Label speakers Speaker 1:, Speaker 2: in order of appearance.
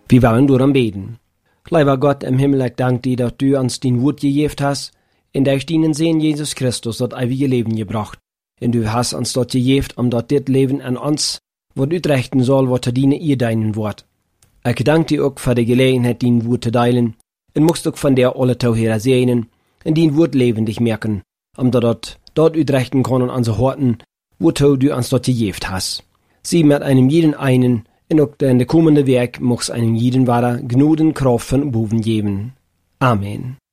Speaker 1: Wir wollen durch beten. Lieber Gott im Himmel, ich danke dir, dass du uns dein Wort gegeben hast, in der ich deinen Sohn Jesus Christus das ewige Leben gebracht. Und du hast uns dort gegeben, um dort das Leben an uns, was utrechten soll, was zu dienen ihr deinen Wort. Ich danke dir auch für die Gelegenheit, dein Wort zu teilen, und musst auch von der alle Tauhörer sehen, und dein Wort lebendig merken, um dort utrechten können unsere Horten, wozu du uns dort gegeben hast. Sie mit einem jeden einen, und auch in der kommende Werk muss einem jeden wahrer Gnoden Kraft von oben geben. Amen.